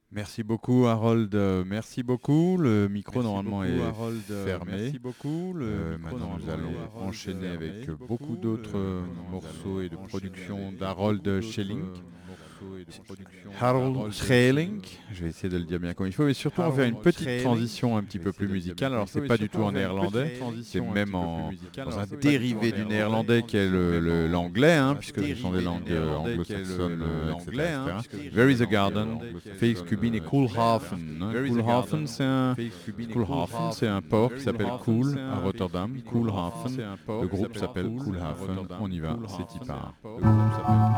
Merci beaucoup Harold, merci beaucoup. Le micro normalement est fermé. Merci beaucoup. Maintenant nous allons enchaîner avec beaucoup d'autres morceaux et de productions d'Harold Schelling. Harold Schelling, je vais essayer de le dire bien comme il faut, et surtout on va faire une petite transition un petit peu plus musicale. Alors c'est pas du tout en néerlandais, c'est même dans un dérivé du néerlandais qui est l'anglais, puisque ce sont des langues anglo-saxonnes, etc. Where is the Garden, Felix Kubin et Koolhaven. Koolhaven, c'est un port qui s'appelle Kool à Rotterdam. Koolhaven, le groupe s'appelle Koolhaven. On y va, c'est y part.